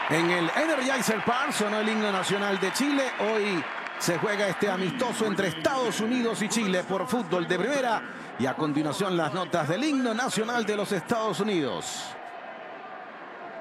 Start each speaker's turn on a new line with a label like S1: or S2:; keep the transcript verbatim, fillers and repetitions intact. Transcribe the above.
S1: En el Energizer Park sonó el himno nacional de Chile. Hoy se juega este amistoso entre Estados Unidos y Chile por fútbol de primera. Y a continuación las notas del himno nacional de los Estados Unidos.